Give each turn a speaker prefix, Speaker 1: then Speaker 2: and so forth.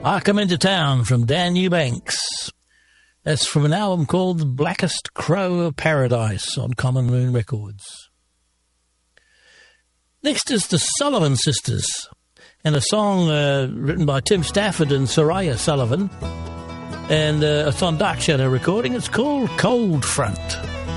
Speaker 1: I Come Into Town from Dan Eubanks. That's from an album called The Blackest Crow of Paradise on Common Moon Records. Next is the Sullivan Sisters and a song written by Tim Stafford and Soraya Sullivan. And it's on Dark Shadow recording. It's called Cold Front.